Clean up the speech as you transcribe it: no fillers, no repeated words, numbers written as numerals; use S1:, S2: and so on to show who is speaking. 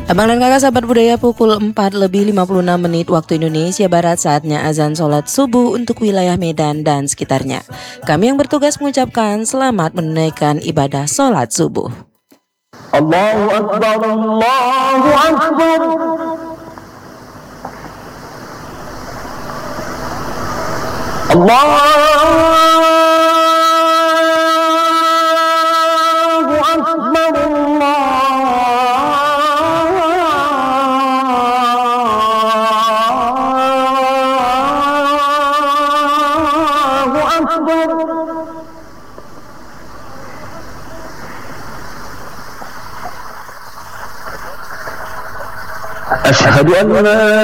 S1: Abang dan kakak sahabat budaya, pukul 4:56 waktu Indonesia Barat, saatnya azan sholat subuh untuk wilayah Medan dan sekitarnya. Kami yang bertugas mengucapkan selamat menunaikan ibadah sholat subuh.
S2: Allahu Akbar, Allahu Akbar. Allahu Akbar, Allahu Akbar. Asyhadu an la